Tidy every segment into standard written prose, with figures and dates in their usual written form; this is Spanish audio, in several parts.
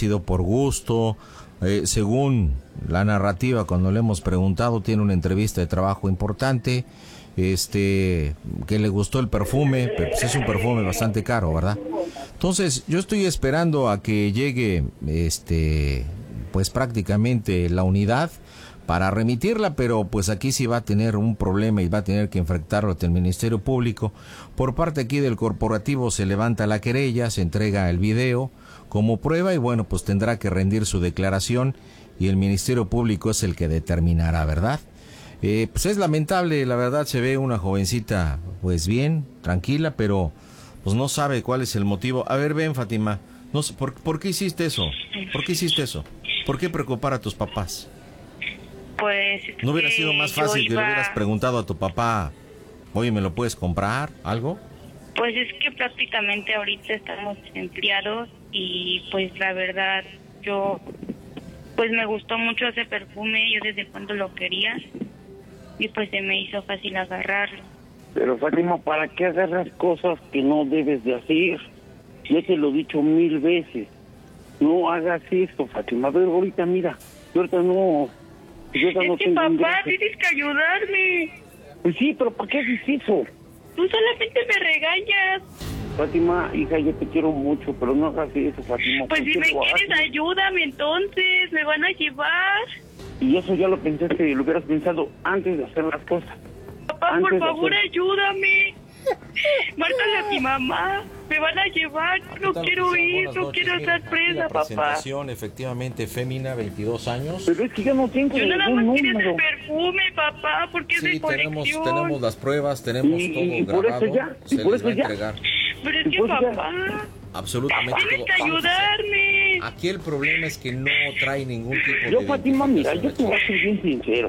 sido por gusto. Según la narrativa, cuando le hemos preguntado, tiene una entrevista de trabajo importante, que le gustó el perfume, pero pues es un perfume bastante caro, ¿verdad? Entonces, yo estoy esperando a que llegue, pues prácticamente la unidad para remitirla, pero pues aquí sí va a tener un problema y va a tener que enfrentarlo ante el Ministerio Público. Por parte aquí del corporativo se levanta la querella, se entrega el video como prueba y bueno, pues tendrá que rendir su declaración y el Ministerio Público es el que determinará, ¿verdad? Pues es lamentable, la verdad, se ve una jovencita pues bien, tranquila, pero pues no sabe cuál es el motivo. A ver, ven, Fátima, no sé, ¿por qué hiciste eso? ¿Por qué hiciste eso? ¿Por qué preocupar a tus papás? Pues... ¿No hubiera sido más fácil que le hubieras preguntado a tu papá, oye, ¿me lo puedes comprar? ¿Algo? Pues es que prácticamente ahorita estamos desempleados y pues la verdad yo pues me gustó mucho ese perfume, yo desde cuando lo quería y pues se me hizo fácil agarrarlo. Pero Fátima, ¿para qué agarras cosas que no debes de hacer? Ya te lo he dicho 1000 veces. No hagas esto, Fátima. A ver, ahorita mira, yo ahorita no... Es que papá, tienes que ayudarme. Pues sí, pero ¿para qué haces eso? Tú solamente me regañas. Fátima, hija, yo te quiero mucho, pero no hagas eso, Fátima. Pues si me quieres, ayúdame entonces, me van a llevar. Y eso ya lo pensaste, lo hubieras pensado antes de hacer las cosas. Papá, por favor, ayúdame. Márcale a mi mamá, me van a llevar, no quiero ir, no quiero estar presa, papá. Presentación, efectivamente, fémina, 22 años. Pero es que yo no tengo yo nada más quiero ese perfume, papá, porque es de colección. tenemos las pruebas, tenemos todo por grabado, eso ya, se les va a entregar. Pero es que papá, absolutamente tienes que ayudarme. Aquí el problema es que no trae ningún tipo de... Yo, Fátima, mira, yo te voy a ser bien sincero.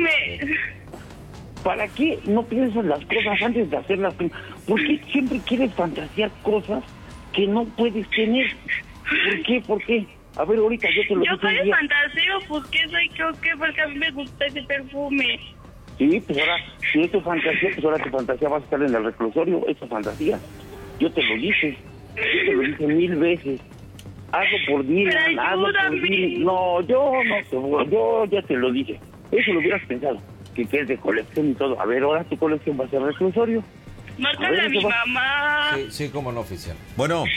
¿Para qué no piensas las cosas antes de hacerlas? ¿Por qué siempre quieres fantasear cosas que no puedes tener? ¿Por qué? ¿Por qué? A ver, ahorita yo te lo digo. Yo soy fantaseo, pues ¿qué soy? ¿Qué? Porque a mí me gusta ese perfume. Sí, pues ahora, si es tu fantasía, pues ahora tu fantasía va a estar en el reclusorio, es tu fantasía. Yo te lo dije 1000 veces. Hazlo por Dylan, hazlo por Dylan. No, yo ya te lo dije. Eso lo hubieras pensado. Que es de colección y todo. A ver, ahora tu colección va a ser reclusorio. Márcale a mi mamá. Sí, cómo no, oficial. Bueno,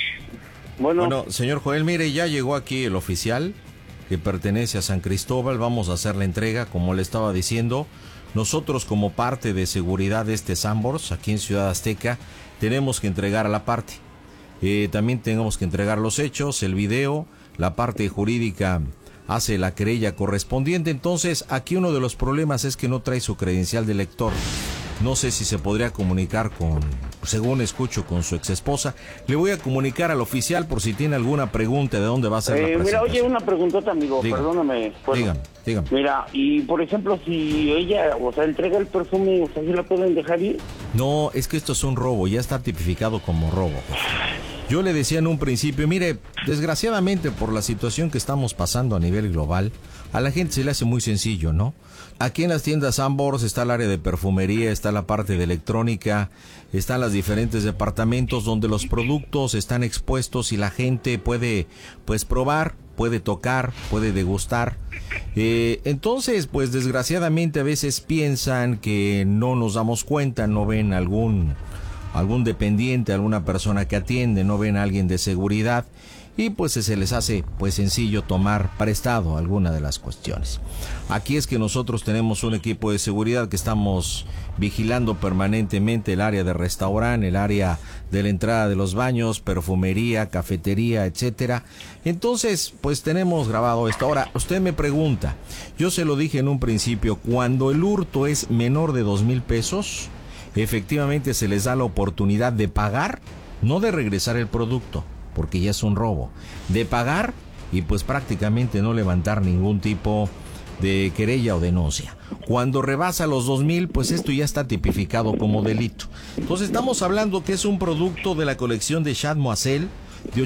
señor Joel, mire, ya llegó aquí el oficial que pertenece a San Cristóbal. Vamos a hacer la entrega, como le estaba diciendo. Nosotros, como parte de seguridad de este Sanborns, aquí en Ciudad Azteca, tenemos que entregar a la parte. También tenemos que entregar los hechos, el video, la parte jurídica hace la querella correspondiente. Entonces, aquí uno de los problemas es que no trae su credencial de lector. No sé si se podría comunicar según escucho, con su exesposa. Le voy a comunicar al oficial por si tiene alguna pregunta de dónde va a ser la presentación. Mira, oye, una preguntota, amigo, perdóname. Bueno, dígame. Mira, y por ejemplo, si ella, entrega el perfume, ¿sí la pueden dejar ir? No, es que esto es un robo, ya está tipificado como robo. Yo le decía en un principio, mire, desgraciadamente por la situación que estamos pasando a nivel global, a la gente se le hace muy sencillo, ¿no? Aquí en las tiendas Sanborns está el área de perfumería, está la parte de electrónica, están los diferentes departamentos donde los productos están expuestos y la gente puede, pues, probar, puede tocar, puede degustar. Entonces, pues, desgraciadamente a veces piensan que no nos damos cuenta, no ven algún dependiente, alguna persona que atiende, no ven a alguien de seguridad y pues se les hace pues sencillo tomar prestado alguna de las cuestiones. Aquí es que nosotros tenemos un equipo de seguridad que estamos vigilando permanentemente el área de restaurante, el área de la entrada de los baños, perfumería, cafetería, etcétera. Entonces, pues tenemos grabado esto. Ahora, usted me pregunta, yo se lo dije en un principio, cuando el hurto es menor de 2,000 pesos, efectivamente se les da la oportunidad de pagar, no de regresar el producto, porque ya es un robo, de pagar y pues prácticamente no levantar ningún tipo de querella o denuncia. Cuando rebasa los 2,000, pues esto ya está tipificado como delito. Entonces estamos hablando que es un producto de la colección de Chad Moiselle de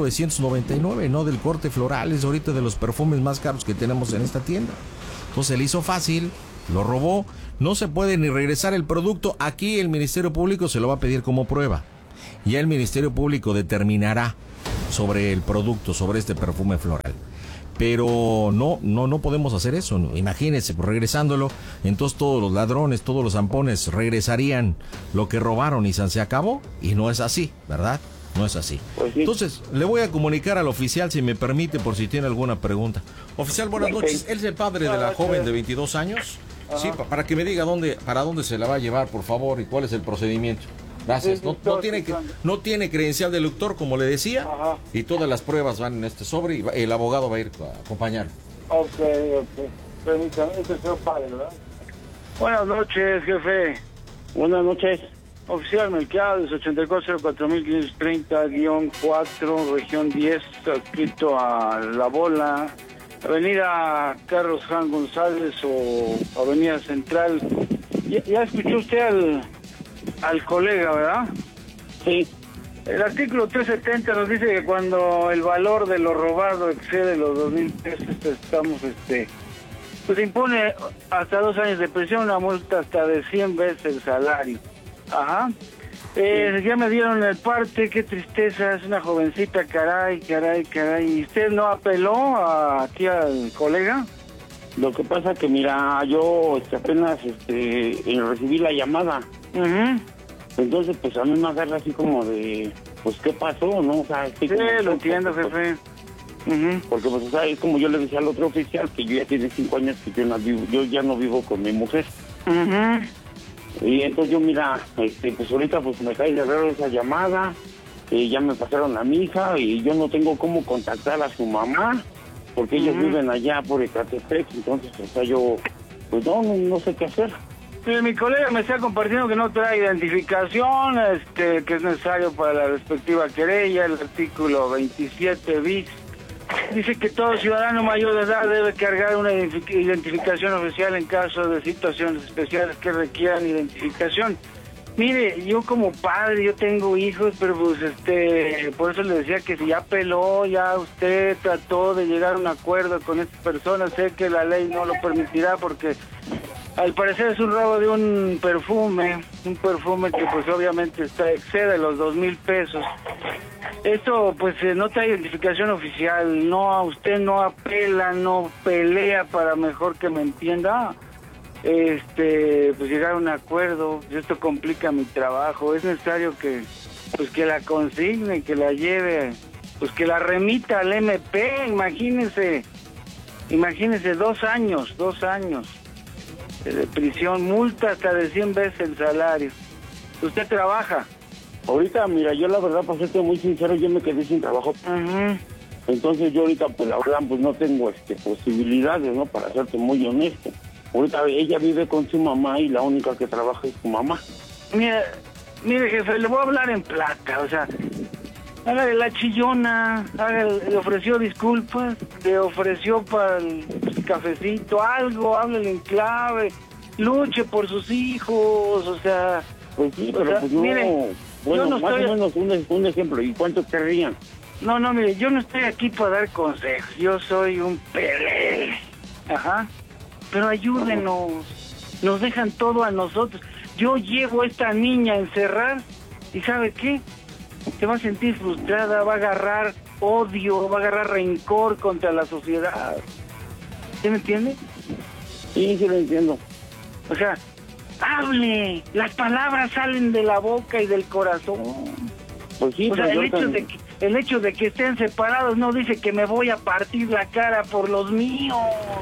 8,999, no del corte floral, es ahorita de los perfumes más caros que tenemos en esta tienda. Entonces le hizo fácil, lo robó, no se puede ni regresar el producto. Aquí el Ministerio Público se lo va a pedir como prueba. Ya el Ministerio Público determinará sobre el producto, sobre este perfume floral. Pero no podemos hacer eso, ¿no? Imagínense, pues, regresándolo, entonces todos los ladrones, todos los zampones regresarían lo que robaron y se acabó, y no es así, ¿verdad? No es así. Pues sí. Entonces, le voy a comunicar al oficial, si me permite, por si tiene alguna pregunta. Oficial, buenas noches. ¿Él es el padre de la joven de 22 años? Ajá. Sí, para que me diga para dónde se la va a llevar, por favor, y cuál es el procedimiento. Gracias. No tiene credencial de lector, como le decía. Ajá. Y todas las pruebas van en este sobre y el abogado va a ir a acompañar. Ok. Permítame, este es el padre, ¿verdad? Buenas noches, jefe. Buenas noches. Oficial Melquiades, 84-4530-4, región 10, adscrito a La Bola, avenida Carlos Juan González o avenida Central. Ya escuchó usted al colega, ¿verdad? Sí. El artículo 370 nos dice que cuando el valor de lo robado excede los 2,000 pesos, estamos, pues impone hasta 2 años de prisión, una multa hasta de 100 veces el salario. Ajá. Ya me dieron el parte, qué tristeza, es una jovencita, caray. ¿Y usted no apeló aquí al colega? Lo que pasa que, mira, yo apenas recibí la llamada. Uh-huh. Entonces, pues a mí me agarra así como de, pues, ¿qué pasó, no? O sea, sí, lo entiendo, jefe. Uh-huh. Porque, pues, o sea, es como yo le decía al otro oficial, que yo ya tiene 5 años que yo ya no vivo con mi mujer. Uh-huh. Y entonces yo, mira, pues ahorita pues me cae de raro esa llamada, ya me pasaron a mi hija y yo no tengo cómo contactar a su mamá, porque ellos viven allá por Ecatepec, entonces, o sea, yo, pues no sé qué hacer. Mi colega me está compartiendo que no trae identificación, que es necesario para la respectiva querella, el artículo 27 bis. Dice que todo ciudadano mayor de edad debe cargar una identificación oficial en caso de situaciones especiales que requieran identificación. Mire, yo como padre, yo tengo hijos, pero pues por eso le decía que si ya apeló, ya usted trató de llegar a un acuerdo con estas personas, sé que la ley no lo permitirá porque al parecer es un robo de un perfume que pues obviamente excede los 2,000 pesos. Esto pues no trae identificación oficial, no, usted no apela, no pelea para mejor que me entienda, pues llegar a un acuerdo. Esto complica mi trabajo, es necesario que la consigne, que la lleve, pues que la remita al MP, imagínese 2 años de prisión, multa hasta de 100 veces el salario. ¿Usted trabaja? Ahorita, mira, yo la verdad, para serte muy sincero, yo me quedé sin trabajo. Uh-huh. Entonces yo ahorita, pues la verdad, pues no tengo posibilidades, ¿no? Para serte muy honesto. Ahorita ella vive con su mamá y la única que trabaja es su mamá. Mire, jefe, le voy a hablar en plata, o sea, hágale la chillona, le ofreció disculpas, le ofreció para el cafecito, algo, háblele en clave, luche por sus hijos, o sea... Pues sí, pero pues no... Mire, bueno, no más o menos un ejemplo. ¿Y cuánto querrían? No, mire, yo no estoy aquí para dar consejos. Yo soy un pelele. Ajá. Pero ayúdenos. Nos dejan todo a nosotros. Yo llevo a esta niña a encerrar y ¿sabe qué? Se va a sentir frustrada, va a agarrar odio, va a agarrar rencor contra la sociedad. ¿Sí me entiende? Sí, lo entiendo. O sea... hable, las palabras salen de la boca y del corazón. Pues sí, o sea, el hecho de que estén separados no dice que me voy a partir la cara por los míos.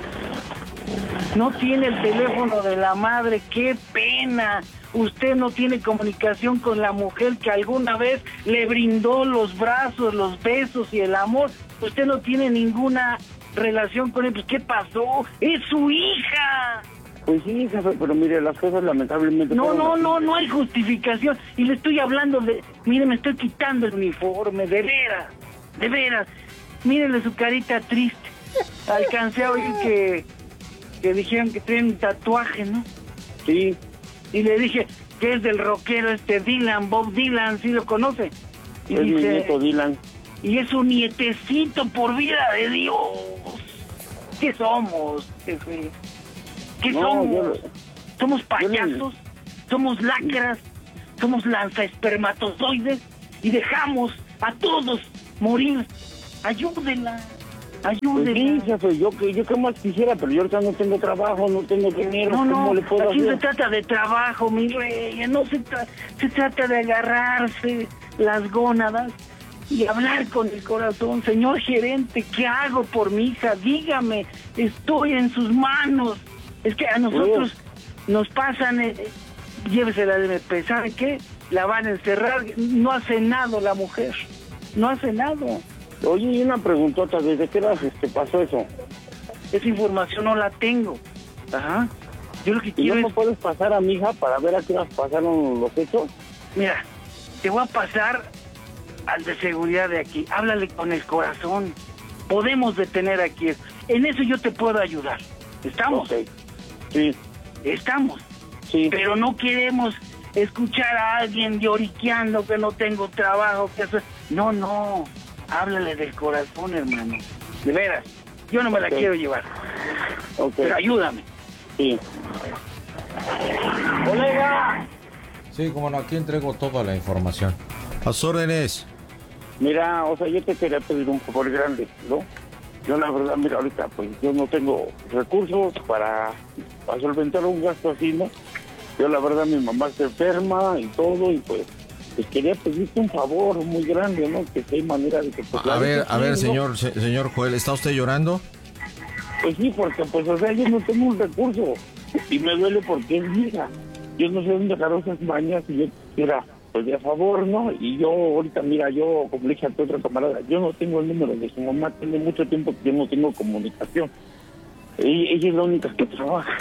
No tiene el teléfono de la madre, qué pena. Usted no tiene comunicación con la mujer que alguna vez le brindó los brazos, los besos y el amor. Usted no tiene ninguna relación con él. Pues, ¿qué pasó? ¡Es su hija! Pues sí, jefe, pero mire, las cosas lamentablemente... No hay justificación. Y le estoy hablando de... Mire, me estoy quitando el uniforme, de veras. Mírenle su carita triste. Alcancé a oír que dijeron que tiene un tatuaje, ¿no? Sí. Y le dije que es del rockero Dylan, Bob Dylan, ¿sí lo conoce? Y es dice, mi nieto Dylan. Y es un nietecito, por vida de Dios. ¿Qué somos, jefe? ¿Qué somos? ¿Somos payasos? ¿Somos lacras? ¿Somos lanzaespermatozoides? Y dejamos a todos morir. Ayúdela. Pues sí, jefe, yo qué más quisiera, pero yo ahorita no tengo trabajo, no tengo dinero. ¿Cómo le puedo aquí hacer? se trata de trabajo, mi rey. No se trata de agarrarse las gónadas y hablar con el corazón. Señor gerente, ¿qué hago por mi hija? Dígame, estoy en sus manos. Es que a nosotros nos pasan, llévesela de MP, ¿sabe qué? La van a encerrar, no ha cenado la mujer, no ha cenado. Oye, y una preguntota, ¿desde qué edad pasó eso? Esa información no la tengo. Ajá. Yo lo que ¿Y quiero no es... me puedes pasar a mi hija para ver a qué horas pasaron los hechos? Mira, te voy a pasar al de seguridad de aquí. Háblale con el corazón. Podemos detener aquí. En eso yo te puedo ayudar. ¿Estamos? Ok. Sí. Estamos. Sí. Pero no queremos escuchar a alguien lloriqueando que no tengo trabajo, que hacer. No. Háblale del corazón, hermano. De veras. Yo no me la quiero llevar. Pero ayúdame. Sí. ¡Colega! Sí, como no, aquí entrego toda la información. A sus órdenes. Mira, o sea, yo te quería pedir un favor grande, ¿no? Yo la verdad, mira, ahorita pues yo no tengo recursos para solventar un gasto así, ¿no? Yo la verdad, mi mamá está enferma y todo, y pues quería pedirte un favor muy grande, ¿no? Que si hay manera de que... Pues, a ver, ¿no? señor Joel, ¿está usted llorando? Pues sí, porque pues, o sea, yo no tengo un recurso y me duele porque es mi hija. Yo no sé dónde dejar esas mañas y yo quisiera, pues de favor, ¿no? Y yo ahorita, mira, yo, como le dije a tu otra camarada, yo no tengo el número de su mamá, tiene mucho tiempo que yo no tengo comunicación. Ella es la única que trabaja,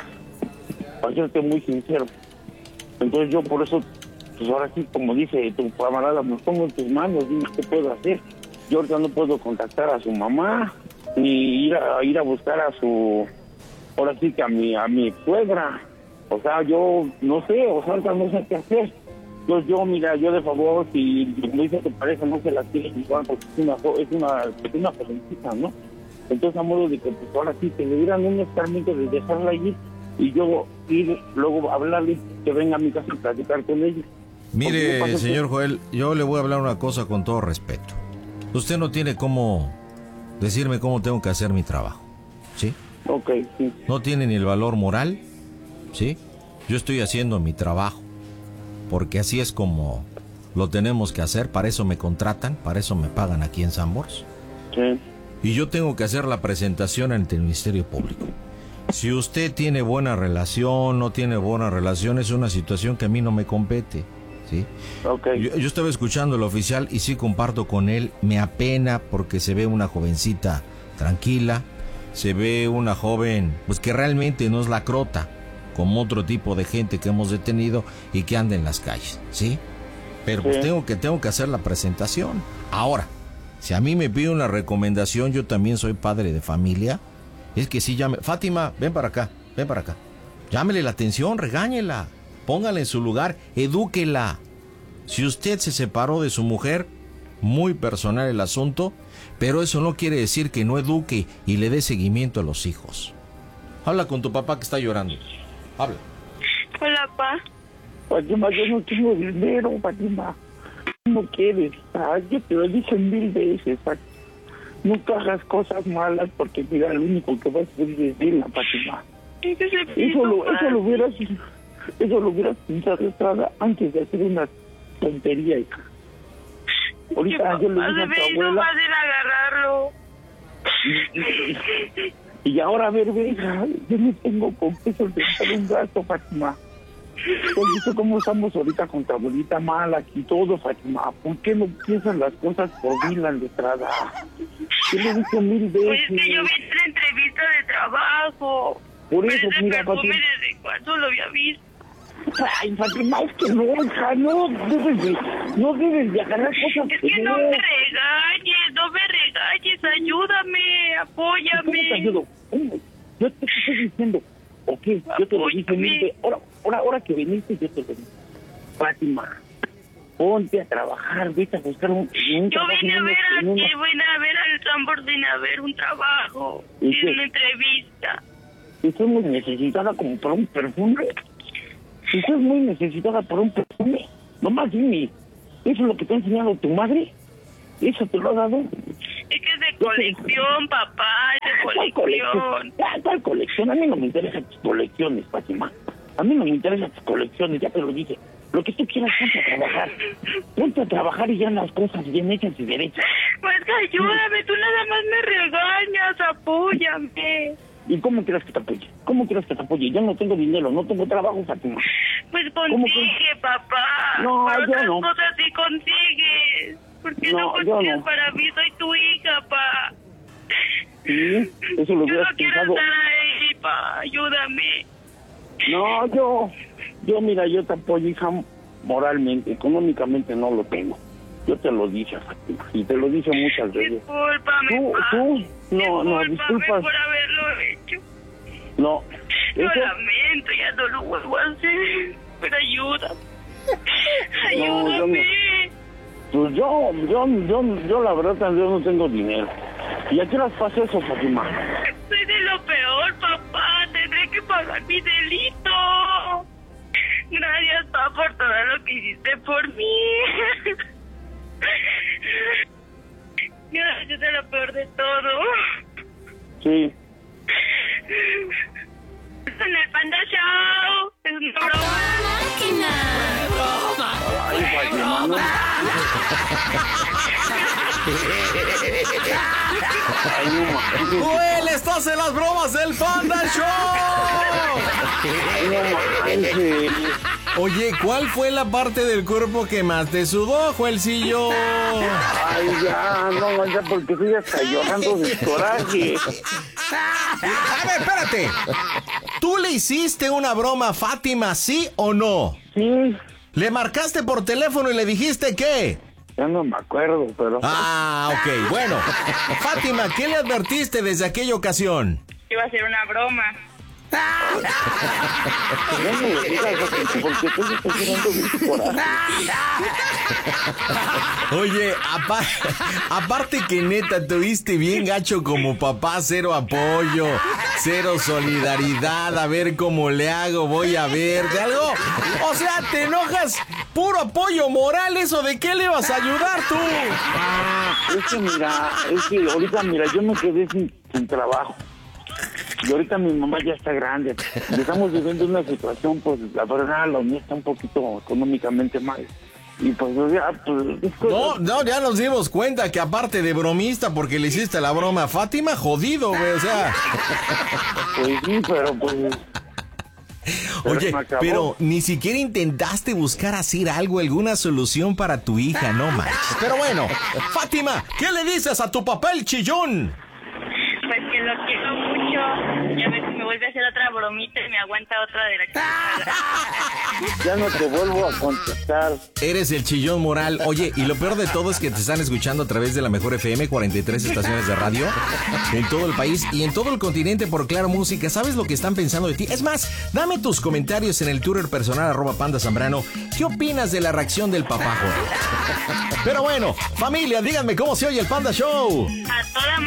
para serte muy sincero. Entonces yo por eso, pues ahora sí, como dice tu camarada, me pongo en tus manos, dime qué puedo hacer. Yo ahorita no puedo contactar a su mamá, ni ir a buscar a su, ahora sí que a mi suegra. O sea, yo no sé, o sea, ahorita no sé qué hacer. Entonces yo, mira, yo de favor, si como dice tu pareja, no se la quiere igual, porque es una jovencita, ¿no? Entonces a modo de que pues ahora sí, que le dieran un escarmiento de dejarla allí y yo ir luego a hablarle, que venga a mi casa y platicar con ella. Mire, señor Joel, yo le voy a hablar una cosa con todo respeto. Usted no tiene cómo decirme cómo tengo que hacer mi trabajo, ¿sí? Ok, sí. No tiene ni el valor moral, ¿sí? Yo estoy haciendo mi trabajo, porque así es como lo tenemos que hacer, para eso me contratan, para eso me pagan aquí en Sanborns. Sí. Y yo tengo que hacer la presentación ante el Ministerio Público. Si usted tiene buena relación, no tiene buena relación, es una situación que a mí no me compete, ¿sí? Okay. Yo estaba escuchando al oficial y sí comparto con él, me apena porque se ve una jovencita tranquila, se ve una joven pues que realmente no es la crota, como otro tipo de gente que hemos detenido y que anda en las calles, ¿sí? Pero pues tengo que hacer la presentación. Ahora, si a mí me pide una recomendación, yo también soy padre de familia, es que sí llame. Fátima, ven para acá. Llámele la atención, regáñela, póngala en su lugar, edúquela. Si usted se separó de su mujer, muy personal el asunto, pero eso no quiere decir que no eduque y le dé seguimiento a los hijos. Habla con tu papá que está llorando. Habla. Hola, pa. Fátima, yo no tengo dinero, Fátima. ¿Cómo quieres? Ay, yo te lo dije 1000 veces, Fátima. Nunca hagas cosas malas porque mira, lo único que vas a hacer es decirla, Fátima. Eso lo hubieras pensado, Estrada, antes de hacer una tontería, hija. Ahorita yo le dije a tu abuela... a agarrarlo. Y ahora, a ver, hija, yo no tengo con qué solventar un gasto, Fátima. ¿Has visto cómo estamos ahorita con tu abuelita mala y todo, Fátima? ¿Por qué no piensan las cosas por Dylan, Estrada? Yo le dije 1000 veces. Pues es que yo vi la entrevista de trabajo. Por eso, pero mira, perfume Fátima. ¿desde cuándo lo había visto? Ay, Fátima, es que no, hija, no debes de agarrar cosas. Es que no me regañes, ayúdame, apóyame. ¿Cómo te ayudo? Yo te estoy diciendo, ok, yo te lo dije 1000 veces. Ahora que viniste, yo te lo dije. Fátima, ponte a trabajar, vete a buscar un Yo trabajo. vine a ver al Sanborns, vine a ver un trabajo, ¿Y y qué? una entrevista. Estás muy necesitada como para un perfume. Estás muy necesitada para un perfume. Nomás dime, ¿eso es lo que te ha enseñado tu madre? ¿Eso te lo ha dado? Es que es de colección, papá, es de colección. ¿Cuál colección? A mí no me interesan tus colecciones, Fátima. A mí no me interesan tus colecciones, ya te lo dije. Lo que tú quieras, ponte a trabajar. Ponte a trabajar y ya las cosas bien hechas y derechas. Pues ayúdame, tú nada más me regañas, apóyame. ¿Y cómo quieres que te apoye? ¿Cómo quieres que te apoye? Yo no tengo dinero, no tengo trabajo, Fátima. Pues consigue, papá. No, para yo otras no. cosas sí consigues. ¿Por qué no No, yo consigues no. para mí? Soy tu hija, pa. Sí, eso lo Yo hubieras no quiero pensado. estar ahí, pa. Ayúdame. No, mira, yo te apoyo, hija, moralmente, económicamente no lo tengo. Yo te lo dije, Fátima, y te lo dije muchas veces. Discúlpame, pa. No, disculpas. por haberlo hecho. No, Lo eso, lamento, ya no lo vuelvo a hacer. Pero ayúdame. yo no. Ayúdame. Pues yo la verdad, yo no tengo dinero. ¿Y a qué las pasa eso, Fátima? Soy de lo peor, papá. Tendré que pagar mi delito. Gracias, papá, por todo lo que hiciste por mí. Gracias, de lo peor de todo. Sí. En el Panda Show. Es una broma. Ay, Fátima, no. Ay, no manches. ¡Joel, estás en las bromas del Panda Show! Ay, no manches. Oye, ¿cuál fue la parte del cuerpo que más te sudó, Joelcillo? Ay, ya, no, ya, porque estoy hasta llorando de coraje. A ver, espérate. ¿Tú le hiciste una broma a Fátima, sí o no? Sí, ¿Le marcaste por teléfono y le dijiste qué? ya no me acuerdo, pero... Ah, ok, bueno. Fátima, ¿qué le advertiste desde aquella ocasión? Iba a ser una broma. No me lo digas, porque estoy hasta llorando de coraje. Oye, aparte que neta, te oíste bien gacho como papá, cero apoyo, cero solidaridad, a ver cómo le hago, voy a ver, de algo. O sea, te enojas, puro apoyo moral, ¿eso de qué le vas a ayudar tú? Es que ahorita, mira, yo me quedé sin trabajo. Y ahorita mi mamá ya está grande. Estamos viviendo una situación, pues, la verdad, la mía está un poquito económicamente mal. Y pues, ya, pues... No, ya nos dimos cuenta que aparte de bromista, porque le hiciste la broma a Fátima, jodido, güey, o sea. Pues sí, pero pues... Oye, pero ni siquiera intentaste buscar hacer algo, alguna solución para tu hija, no manches. Pero bueno, Fátima, ¿qué le dices a tu papá el chillón? Pues que lo quiero mucho. Ya ves que me vuelve a hacer otra bromita y me aguanta otra de la chingada. Ya no te vuelvo a contestar. Eres el chillón moral. Oye, y lo peor de todo es que te están escuchando a través de la Mejor FM, 43 estaciones de radio en todo el país y en todo el continente por Claro Música. ¿Sabes lo que están pensando de ti? Es más, dame tus comentarios en el Twitter personal @PandaZambrano. ¿Qué opinas de la reacción del papá, Joel? Pero bueno, familia, díganme cómo se oye el Panda Show. A toda